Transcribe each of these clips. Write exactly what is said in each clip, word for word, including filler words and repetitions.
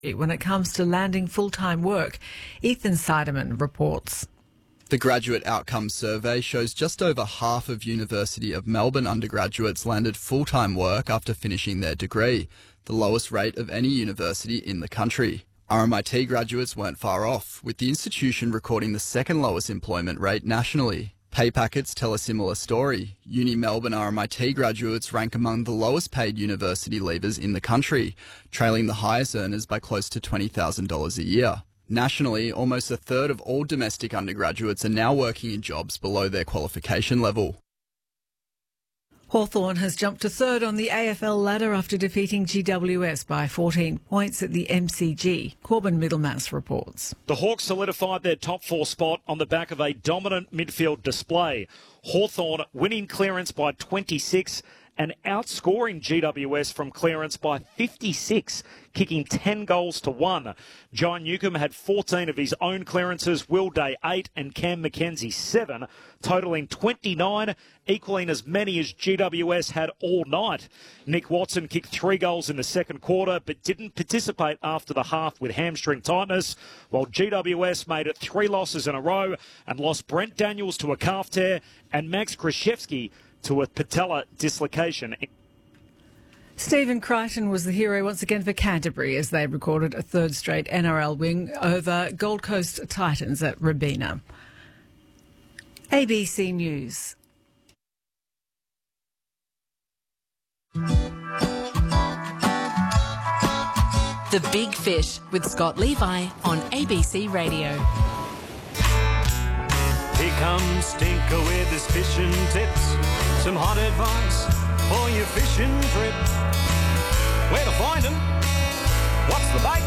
when it comes to landing full-time work. Ethan Seidemann reports. The Graduate Outcomes Survey shows just over half of University of Melbourne undergraduates landed full-time work after finishing their degree, the lowest rate of any university in the country. R M I T graduates weren't far off, with the institution recording the second lowest employment rate nationally. Pay packets tell a similar story. Uni Melbourne R M I T graduates rank among the lowest paid university leavers in the country, trailing the highest earners by close to twenty thousand dollars a year. Nationally, almost a third of all domestic undergraduates are now working in jobs below their qualification level. Hawthorn has jumped to third on the A F L ladder after defeating G W S by fourteen points at the M C G. Corbin Middlemass reports. The Hawks solidified their top four spot on the back of a dominant midfield display. Hawthorn winning clearance by twenty-six and outscoring G W S from clearance by fifty-six, kicking ten goals to one. John Newcomb had fourteen of his own clearances, Will Day eight and Cam McKenzie seven, totalling twenty-nine, equaling as many as G W S had all night. Nick Watson kicked three goals in the second quarter but didn't participate after the half with hamstring tightness, while G W S made it three losses in a row and lost Brent Daniels to a calf tear and Max Krzyzewski to a patella dislocation. Stephen Crichton was the hero once again for Canterbury as they recorded a third straight N R L win over Gold Coast Titans at Robina. A B C News. The Big Fish with Scott Levi on A B C Radio. Here comes Stinker with his fishing tips. Some hot advice for your fishing trip. Where to find them? What's the bait?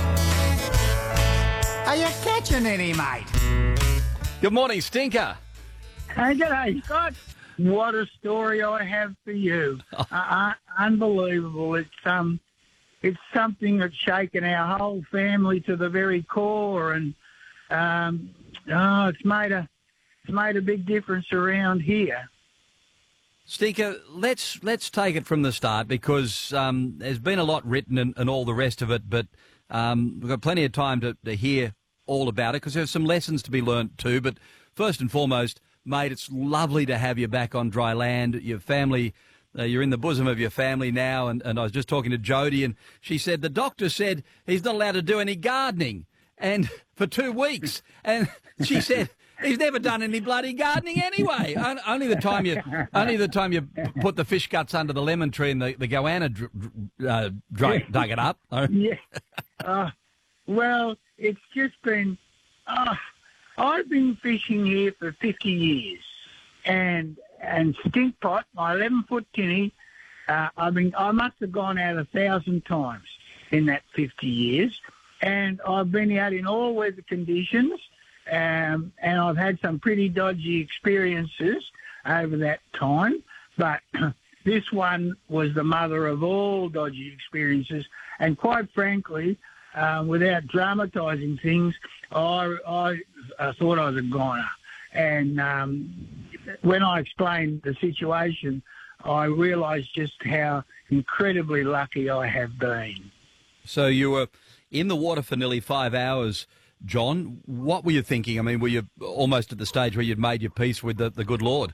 Are you catching any, mate? Good morning, Stinker. Hey, g'day, Scott. What a story I have for you. uh, uh, unbelievable. It's um, it's something that's shaken our whole family to the very core, and um, oh, it's made a it's made a big difference around here. Stinker, let's let's take it from the start because um, there's been a lot written and, and all the rest of it, but um, we've got plenty of time to, to hear all about it because there's some lessons to be learnt too. But first and foremost, mate, it's lovely to have you back on dry land. Your family, uh, you're in the bosom of your family now, and, and I was just talking to Jodie, and she said the doctor said he's not allowed to do any gardening and for two weeks, and she said he's never done any bloody gardening anyway. Only the time you, only the time you put the fish guts under the lemon tree and the, the goanna dr- uh, dug, dug it up. Yeah. Uh, well, it's just been. Uh, I've been fishing here for fifty years, and and Stinkpot, my eleven foot tinny, uh, I mean, I must have gone out a thousand times in that fifty years, and I've been out in all weather conditions. Um, and I've had some pretty dodgy experiences over that time, but this one was the mother of all dodgy experiences. And quite frankly, uh, without dramatising things, I, I, I thought I was a goner. And um, when I explained the situation, I realised just how incredibly lucky I have been. So you were in the water for nearly five hours. John, what were you thinking? I mean, were you almost at the stage where you'd made your peace with the, the good Lord?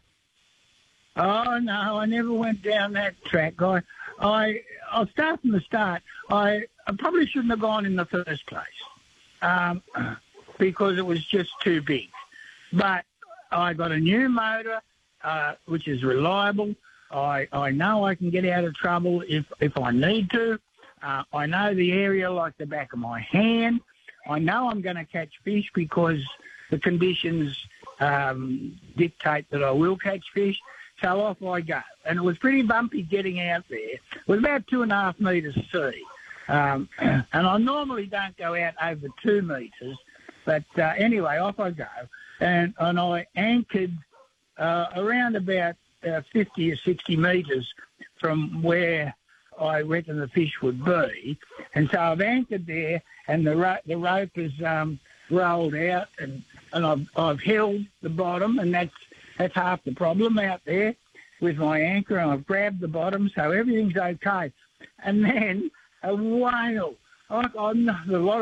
Oh, no, I never went down that track. I, I, I'll start from the start. I, I probably shouldn't have gone in the first place um, because it was just too big. But I got a new motor, uh, which is reliable. I, I know I can get out of trouble if, if I need to. Uh, I know the area like the back of my hand. I know I'm going to catch fish because the conditions um, dictate that I will catch fish. So off I go. And it was pretty bumpy getting out there. It was about two and a half metres sea. Um, and I normally don't go out over two metres. But uh, anyway, off I go. And, and I anchored uh, around about uh, fifty or sixty metres from where I reckon the fish would be. And so I've anchored there, and the, ro- the rope is um, rolled out, and, and I've, I've held the bottom, and that's that's half the problem out there with my anchor, and I've grabbed the bottom, so everything's okay. And then a whale, I, I'm, a lot